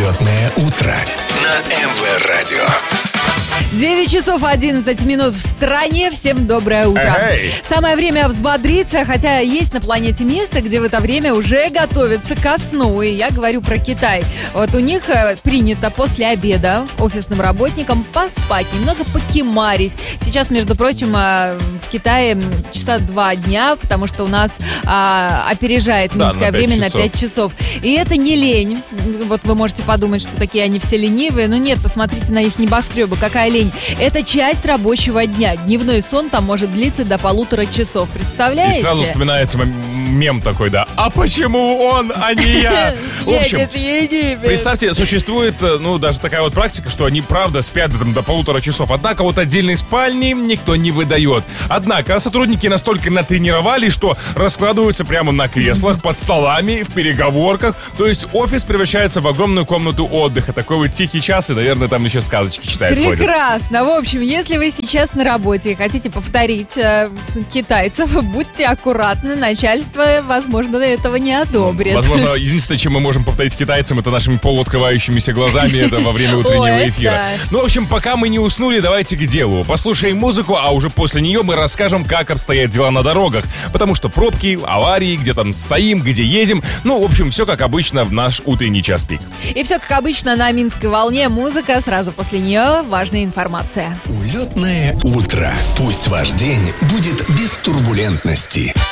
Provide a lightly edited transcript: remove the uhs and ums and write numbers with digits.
Улетное утро на МВ-радио. 9 часов 11 минут в стране. Всем доброе утро. Самое время взбодриться, хотя есть на планете место, где в это время уже готовятся ко сну. И я говорю про Китай. Вот у них принято после обеда офисным работникам поспать, немного покемарить. Сейчас, между прочим, в Китае часа 2 дня, потому что у нас опережает минское время на 5 часов. И это не лень. Вот вы можете подумать, что такие они все ленивые. Но нет, посмотрите на их небоскребы. Какая лень. Это часть рабочего дня. Дневной сон там может длиться до 1,5 часов. Представляете? И сразу вспоминается мем такой, да. А почему он, а не я? В общем, представьте, существует, даже такая вот практика, что они, правда, спят до 1,5 часов. Однако вот отдельной спальни никто не выдает. Однако сотрудники настолько натренировались, что раскладываются прямо на креслах, под столами, в переговорках. То есть офис превращается в огромную комнату отдыха. Такой вот тихий час, и, наверное, там еще сказочки читают. Прекрасно. В общем, если вы сейчас на работе и хотите повторить китайцев, будьте аккуратны. Начальство, возможно, этого не одобрит. Возможно, единственное, чем мы можем повторить китайцам, это нашими полуоткрывающимися глазами, это во время утреннего эфира. Да. Ну, в общем, пока мы не уснули, давайте к делу. Послушаем музыку, а уже после нее мы расскажем, как обстоят дела на дорогах. Потому что пробки, аварии, где там стоим, где едем. Ну, в общем, все как обычно в наш утренний час пик. И все как обычно на Минской волне. Музыка, сразу после нее важная информация. Улетное утро. Пусть ваш день будет без турбулентности.